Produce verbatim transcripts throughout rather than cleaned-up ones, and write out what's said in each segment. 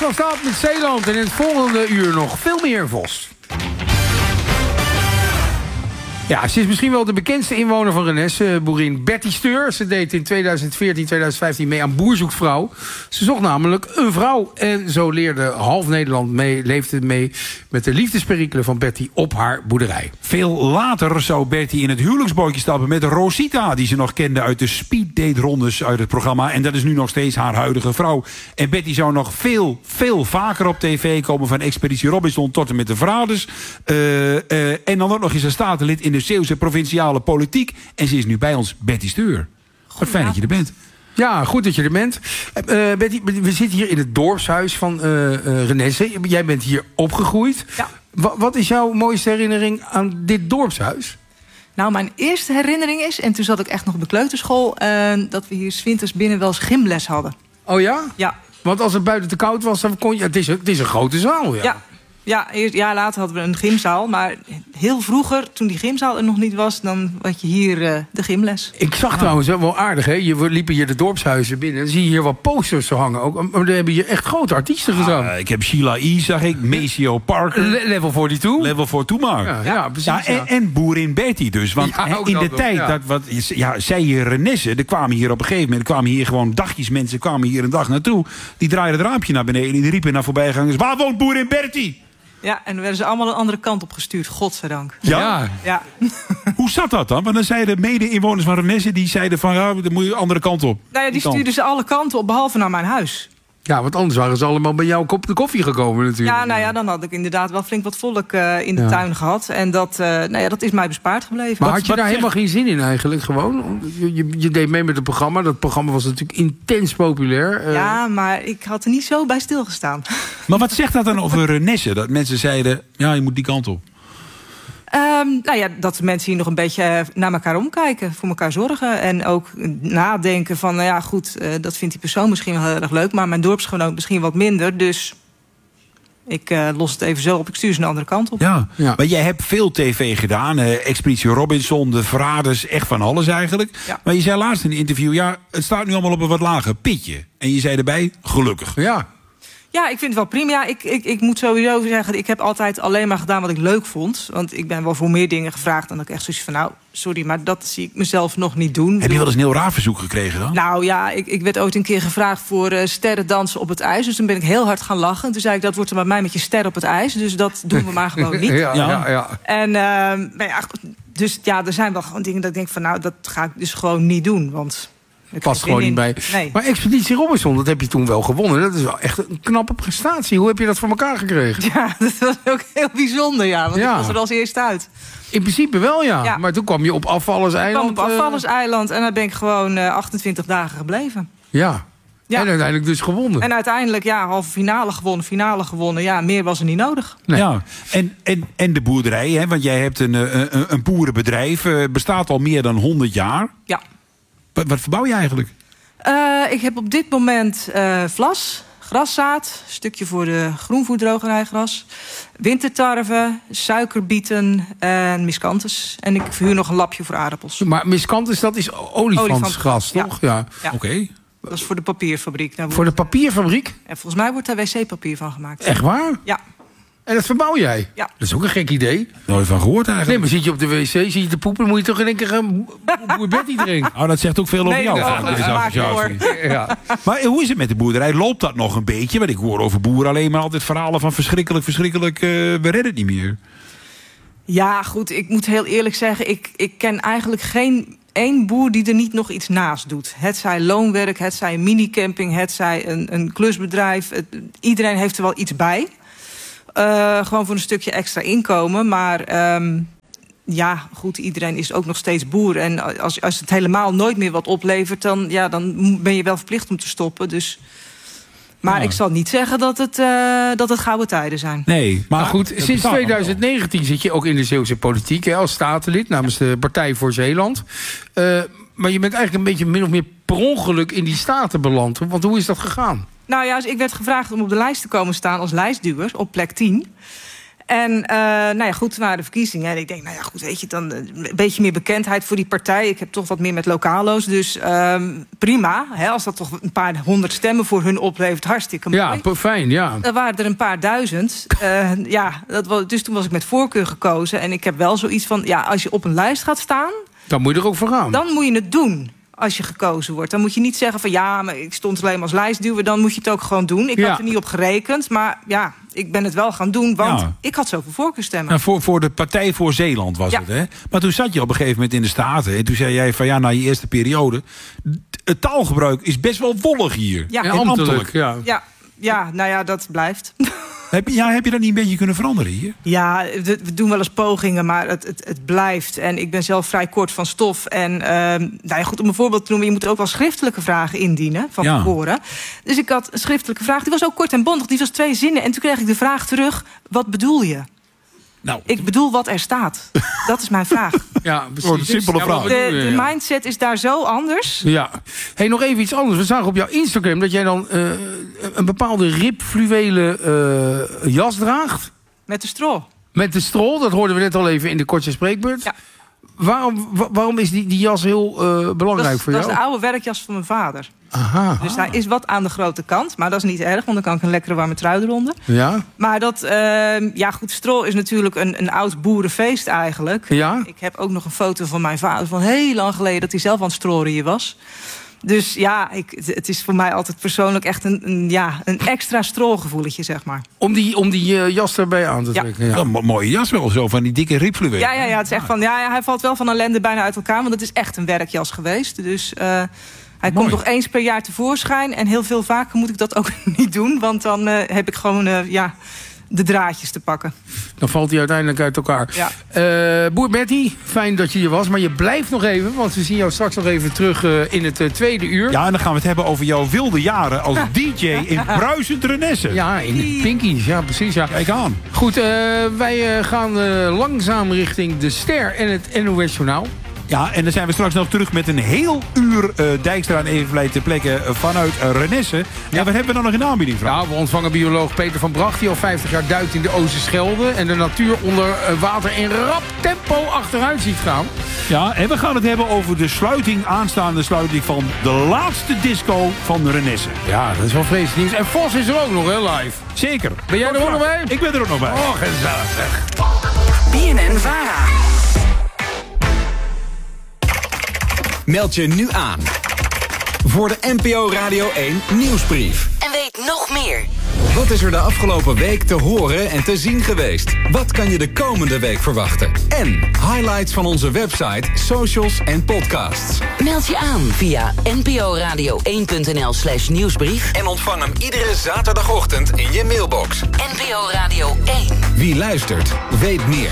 was dat met Zeeland. En in het volgende uur nog veel meer Vos. Ja, ze is misschien wel de bekendste inwoner van Renesse, boerin Betty Steur. Ze deed in tweeduizend veertien, tweeduizend vijftien mee aan Boer zoekt vrouw. Ze zocht namelijk een vrouw. En zo leerde half Nederland mee, leefde mee met de liefdesperikelen van Betty op haar boerderij. Veel later zou Betty in het huwelijksbootje stappen met Rosita, die ze nog kende uit de speeddate-rondes uit het programma. En dat is nu nog steeds haar huidige vrouw. En Betty zou nog veel, veel vaker op tv komen, van Expeditie Robinson tot en met de Verraders. Uh, uh, en dan ook nog eens een statenlid in de Zeeuwse provinciale politiek. En ze is nu bij ons, Betty Steur. Wat fijn dat je er bent. Ja, goed dat je er bent. Uh, Betty, we zitten hier in het dorpshuis van uh, uh, Renesse. Jij bent hier opgegroeid. Ja. Wa- wat is jouw mooiste herinnering aan dit dorpshuis? Nou, mijn eerste herinnering is, en toen zat ik echt nog op de kleuterschool, uh, dat we hier 's winters binnen wel eens gymles hadden. Oh ja? Ja. Want als het buiten te koud was, dan kon je... Het is een, het is een grote zaal, ja. Ja. Ja, eerst, ja, later hadden we een gymzaal. Maar heel vroeger, toen die gymzaal er nog niet was, dan had je hier uh, de gymles. Ik zag trouwens wel aardig, hè. Je liepen hier de dorpshuizen binnen. Dan zie je hier wat posters hangen ook. Maar er hebben hier echt grote artiesten gestaan. Uh, ik heb Sheila E., zag ik. Maceo Parker. Le- level tweeënentwintig. Level voor maar. Ja, ja, precies. Ja, en, Ja. en boerin Betty dus. Want Ja, hè, ook in de dat nog, tijd ja. dat wat, ja, zij hier Renesse, er kwamen hier op een gegeven moment, er kwamen hier gewoon dagjes mensen, kwamen hier een dag naartoe. Die draaiden het raampje naar beneden en die riepen naar voorbijgangers: waar woont boerin Betty? Ja, en dan werden ze allemaal een andere kant op gestuurd, godzijdank. Ja? Ja. Ja. Hoe zat dat dan? Want dan zeiden mede-inwoners van Renesse, die zeiden van ja, dan moet je de andere kant op. Nou ja, die kant. stuurden ze alle kanten op, behalve naar mijn huis. Ja, want anders waren ze allemaal bij jou kop de koffie gekomen natuurlijk. Ja, nou ja, dan had ik inderdaad wel flink wat volk uh, in de Ja. tuin gehad. En dat, uh, nou ja, dat is mij bespaard gebleven. Maar Wat- had je wat daar zegt- helemaal geen zin in eigenlijk gewoon? Je, je, je deed mee met het programma. Dat programma was natuurlijk intens populair. Uh, Ja, maar ik had er niet zo bij stilgestaan. Maar wat zegt dat dan over Renesse? Dat mensen zeiden, ja, je moet die kant op. Um, nou ja, dat mensen hier nog een beetje naar elkaar omkijken, voor elkaar zorgen. En ook nadenken van, nou ja, goed, uh, dat vindt die persoon misschien wel heel erg leuk, maar mijn dorpsgenoot misschien wat minder. Dus ik uh, los het even zo op, ik stuur ze een andere kant op. Ja, Ja. maar jij hebt veel tv gedaan. Eh, Expeditie Robinson, de Verraders, echt van alles eigenlijk. Ja. Maar je zei laatst in een interview, ja, het staat nu allemaal op een wat lager pitje. En je zei erbij, gelukkig. ja. Ja, ik vind het wel prima. Ja, ik, ik, ik moet sowieso zeggen, ik heb altijd alleen maar gedaan wat ik leuk vond. Want ik ben wel voor meer dingen gevraagd. En dan ik echt zoiets van, nou, sorry, maar dat zie ik mezelf nog niet doen. Heb je wel eens een heel raar verzoek gekregen dan? Nou ja, ik, ik werd ooit een keer gevraagd voor uh, sterren dansen op het ijs. Dus toen ben ik heel hard gaan lachen. Toen zei ik, dat wordt er bij mij met je ster op het ijs. Dus dat doen we maar gewoon niet. Ja, Ja. ja, ja. En uh, nou ja, dus ja, er zijn wel gewoon dingen dat ik denk van, nou, dat ga ik dus gewoon niet doen. Want ik Past heb gewoon zin niet in. bij. Nee. Maar Expeditie Robinson, dat heb je toen wel gewonnen. Dat is wel echt een knappe prestatie. Hoe heb je dat voor elkaar gekregen? Ja, dat was ook heel bijzonder, ja. Want Ja. ik was er als eerste uit. In principe wel, ja. Ja. Maar toen kwam je op Afvallerseiland. Ik kwam op eh, Afvallerseiland en daar ben ik gewoon uh, achtentwintig dagen gebleven. Ja. Ja. En uiteindelijk dus gewonnen. En uiteindelijk, ja, halve finale gewonnen, finale gewonnen. Ja, meer was er niet nodig. Nee. Ja, en, en, en de boerderij, hè? Want jij hebt een, een, een boerenbedrijf, eh, bestaat al meer dan honderd jaar. Ja. Wat, wat verbouw je eigenlijk? Uh, ik heb op dit moment uh, vlas, graszaad, stukje voor de groenvoerdrogerijgras, wintertarwe, suikerbieten en miscanthus. En ik verhuur nog een lapje voor aardappels. Maar miscanthus, dat is olifantsgras, Ja. toch? Ja. Ja. Oké. Okay. Dat is voor de papierfabriek. Daar Voor de papierfabriek? En volgens mij wordt daar wc-papier van gemaakt. Echt waar? Ja. En dat verbouw jij? Ja. Dat is ook een gek idee. Nooit van gehoord Nee, eigenlijk. maar zit je op de wc, zie je te poepen... dan moet je toch in één keer een boer Betty drinken. Oh, dat zegt ook veel over Nee, jou. dat Ja, is dat is wel enthousiasme. gemaakt, Ja. Maar hoe is het met de boerderij? Loopt dat nog een beetje? Want ik hoor over boeren alleen maar altijd verhalen van verschrikkelijk, verschrikkelijk... Uh, we redden het niet meer. Ja, goed, ik moet heel eerlijk zeggen, ik, ik ken eigenlijk geen één boer die er niet nog iets naast doet. Het zij loonwerk, het zij een minicamping, het zij een, een klusbedrijf. Het, iedereen heeft er wel iets bij. Uh, gewoon voor een stukje extra inkomen. Maar um, ja, goed, iedereen is ook nog steeds boer. En als, als het helemaal nooit meer wat oplevert, dan, ja, dan ben je wel verplicht om te stoppen. Dus... Maar Ja. ik zal niet zeggen dat het, uh, dat het gouden tijden zijn. Nee, Maar goed, sinds twintig negentien zit je ook in de Zeeuwse politiek... Hè, als statenlid namens de Partij voor Zeeland. Uh, maar je bent eigenlijk een beetje min of meer per ongeluk in die staten beland. Want hoe is dat gegaan? Nou ja, dus ik werd gevraagd om op de lijst te komen staan als lijstduwer op plek tien. En uh, nou ja, goed, waren de verkiezingen. En ik denk, nou ja, goed, weet je, dan een beetje meer bekendheid voor die partij. Ik heb toch wat meer met lokalo's, dus uh, prima. Hè, als dat toch een paar honderd stemmen voor hun oplevert, hartstikke mooi. Ja, fijn, ja. Er waren er een paar duizend. Uh, ja, dat was, dus toen was ik met voorkeur gekozen. En ik heb wel zoiets van, ja, als je op een lijst gaat staan, dan moet je er ook voor gaan. Dan moet je het doen. Als je gekozen wordt. Dan moet je niet zeggen van ja, maar ik stond alleen maar als lijstduwer. Dan moet je het ook gewoon doen. Ik ja. had er niet op gerekend. Maar ja, ik ben het wel gaan doen. Want ja. ik had zoveel voorkeurstemmen. Nou, voor, voor de Partij voor Zeeland was ja. het, hè? Maar toen zat je op een gegeven moment in de Staten. En toen zei jij van ja, na je eerste periode. Het taalgebruik is best wel wollig hier. Ja, en ambtelijk. Ja. Ja, ja, nou ja, dat blijft. Heb je, ja, heb je dat niet een beetje kunnen veranderen hier? Ja, we, we doen wel eens pogingen, maar het, het, het blijft. En ik ben zelf vrij kort van stof. En uh, nou ja, goed, om een voorbeeld te noemen, je moet er ook wel schriftelijke vragen indienen van ja. tevoren. Dus ik had een schriftelijke vraag, die was ook kort en bondig, die was twee zinnen. En toen kreeg ik de vraag terug, wat bedoel je? Nou, ik bedoel wat er staat. Dat is mijn vraag. Ja, precies. Oh, een simpele ja, vraag. De, de mindset is daar zo anders. Ja. Hey, nog even iets anders. We zagen op jouw Instagram dat jij dan uh, een bepaalde ribfluwelen uh, jas draagt. Met de strol. Met de strol, dat hoorden we net al even in de kortste spreekbeurt. Ja. Waarom, waarom is die, die jas heel uh, belangrijk dat is, voor jou? Dat is de oude werkjas van mijn vader. Aha. Dus hij is wat aan de grote kant. Maar dat is niet erg, want dan kan ik een lekkere warme trui eronder. Ja. Maar dat, uh, ja goed, strol is natuurlijk een, een oud boerenfeest eigenlijk. Ja. Ik heb ook nog een foto van mijn vader van heel lang geleden dat hij zelf aan het strolrieën was. Dus ja, ik, het is voor mij altijd persoonlijk echt een, een, ja, een extra strolgevoeletje, zeg maar. Om die, om die uh, jas erbij aan te trekken. Ja. Ja. Ja, een mooie jas wel, zo van die dikke ribfluwelen. Ja, ja, ja, het is echt van, ja, ja, hij valt wel van ellende bijna uit elkaar, want het is echt een werkjas geweest. Dus uh, hij Mooi. komt nog eens per jaar tevoorschijn. En heel veel vaker moet ik dat ook niet doen, want dan uh, heb ik gewoon, uh, ja... de draadjes te pakken. Dan valt hij uiteindelijk uit elkaar. Ja. Uh, Boer Betty, fijn dat je hier was. Maar je blijft nog even, want we zien jou straks nog even terug uh, in het uh, tweede uur. Ja, en dan gaan we het hebben over jouw wilde jaren als D J in bruisend Renesse. Ja, in de Pinkies. Ja, precies. Ja. Kijk aan. Goed, uh, wij uh, gaan uh, langzaam richting de Ster en het N O S Journaal. Ja, en dan zijn we straks nog terug met een heel uur uh, Dijkstra en Evenvlei ter plekke vanuit uh, Renesse. Ja. En wat hebben we dan nog in aanbieding, Frank? Ja, we ontvangen bioloog Peter van Bracht, die al vijftig jaar duikt in de Oosterschelde en de natuur onder water in rap tempo achteruit ziet gaan. Ja, en we gaan het hebben over de sluiting, aanstaande sluiting van de laatste disco van Renesse. Ja, dat is wel vreselijk nieuws. En Vos is er ook nog, hè, live. Zeker. Ben jij er ook nog bij? Ik ben er ook nog bij. Oh, gezellig zeg. B N N Vara. Meld je nu aan voor de N P O Radio één Nieuwsbrief. En weet nog meer. Wat is er de afgelopen week te horen en te zien geweest? Wat kan je de komende week verwachten? En highlights van onze website, socials en podcasts. Meld je aan via n p o radio één punt n l slash nieuwsbrief. En ontvang hem iedere zaterdagochtend in je mailbox. N P O Radio één. Wie luistert, weet meer.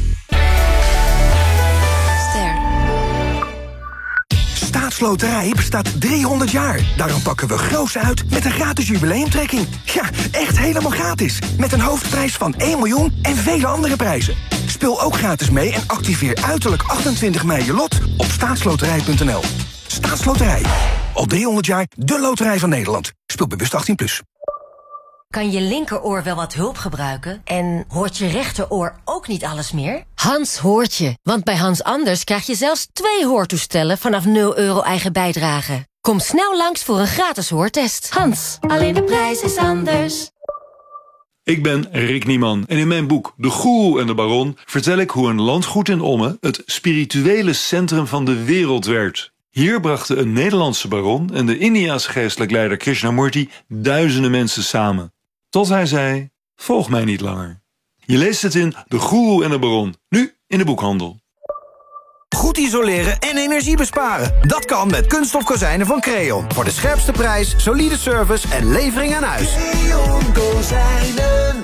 Staatsloterij bestaat driehonderd jaar. Daarom pakken we groots uit met een gratis jubileumtrekking. Ja, echt helemaal gratis. Met een hoofdprijs van één miljoen en vele andere prijzen. Speel ook gratis mee en activeer uiterlijk achtentwintig mei je lot op staatsloterij punt n l. Staatsloterij. Al driehonderd jaar de loterij van Nederland. Speel bewust achttien plus. Kan je linkeroor wel wat hulp gebruiken? En hoort je rechteroor ook niet alles meer? Hans hoort je, want bij Hans Anders krijg je zelfs twee hoortoestellen vanaf nul euro eigen bijdrage. Kom snel langs voor een gratis hoortest. Hans, alleen de prijs is anders. Ik ben Rick Nieman en in mijn boek De Goeroe en de Baron vertel ik hoe een landgoed in Ommen het spirituele centrum van de wereld werd. Hier brachten een Nederlandse baron en de Indiase geestelijk leider Krishnamurti duizenden mensen samen. Tot hij zei, volg mij niet langer. Je leest het in De Goeroe en de Baron, nu in de boekhandel. Goed isoleren en energie besparen. Dat kan met kunststof kozijnen van Creon. Voor de scherpste prijs, solide service en levering aan huis. Creon Kozijnen.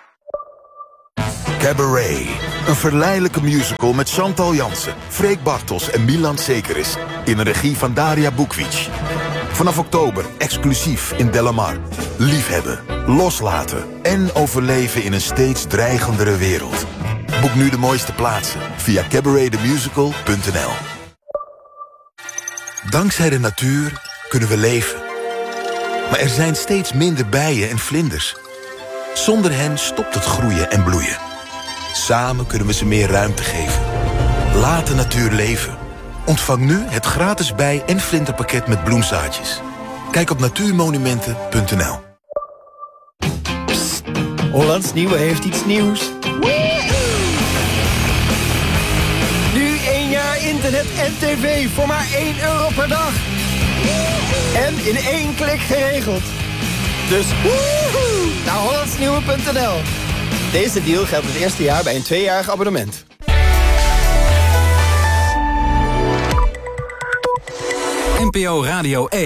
Cabaret. Een verleidelijke musical met Chantal Jansen, Freek Bartels en Milan Sekeris. In een regie van Daria Bukvic. Vanaf oktober exclusief in Delamar. Liefhebben, loslaten en overleven in een steeds dreigendere wereld. Boek nu de mooiste plaatsen via cabaret the musical punt n l. Dankzij de natuur kunnen we leven. Maar er zijn steeds minder bijen en vlinders. Zonder hen stopt het groeien en bloeien. Samen kunnen we ze meer ruimte geven. Laat de natuur leven. Ontvang nu het gratis bij- en vlinderpakket met bloemzaadjes. Kijk op natuurmonumenten punt n l. Hollands Nieuwe heeft iets nieuws. Nu één jaar internet en tv voor maar één euro per dag. En in één klik geregeld. Dus woehoe, naar hollandsnieuwe punt n l. Deze deal geldt het eerste jaar bij een tweejarig abonnement. N P O Radio één.